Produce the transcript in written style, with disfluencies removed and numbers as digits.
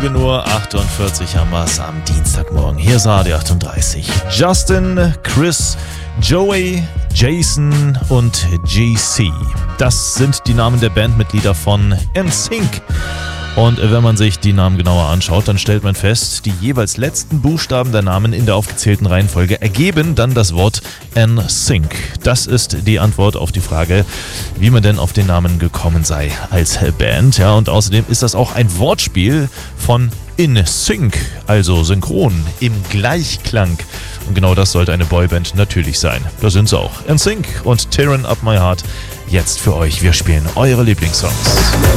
Uhr 48 haben wir es am Dienstagmorgen. Hier ist AD 38. Justin, Chris, Joey, Jason und GC. Das sind die Namen der Bandmitglieder von NSYNC. Und wenn man sich die Namen genauer anschaut, dann stellt man fest, die jeweils letzten Buchstaben der Namen in der aufgezählten Reihenfolge ergeben dann das Wort NSYNC. Das ist die Antwort auf die Frage, wie man denn auf den Namen gekommen sei als Band. Ja, und außerdem ist das auch ein Wortspiel von in Sync, also synchron, im Gleichklang. Und genau das sollte eine Boyband natürlich sein. Da sind sie auch. NSYNC und Tearing Up My Heart jetzt für euch. Wir spielen eure Lieblingssongs.